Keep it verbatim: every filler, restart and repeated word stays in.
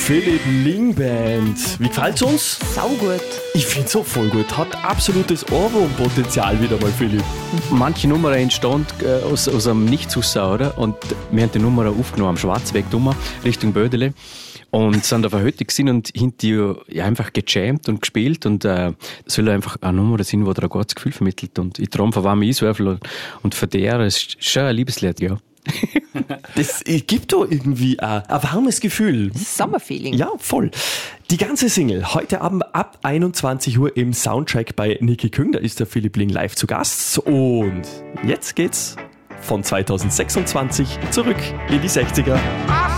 Philipp Ling Band. Wie gefällt's uns? Saugut. Ich find's auch voll gut. Hat absolutes Ohrwurmpotenzial wieder mal, Philipp. Manche Nummer entstand äh, aus, aus einem Nichtshusser, oder? Und wir haben die Nummer aufgenommen am Schwarzweg Richtung Bödele. Und sind auf einer Hütte gewesen und hinter ja, einfach gejammt und gespielt. Und äh, das soll einfach eine Nummer sein, die dir ein gutes Gefühl vermittelt. Und ich träume von warmen Eiswürfeln. Und von der ist schon ein Liebeslied, ja. Das gibt doch irgendwie ein, ein warmes Gefühl. Sommerfeeling. Ja, voll. Die ganze Single heute Abend ab einundzwanzig Uhr im Soundtrack bei Niki Küng. Da ist der Philipp Ling live zu Gast. Und jetzt geht's von zweitausendsechsundzwanzig zurück in die sechziger.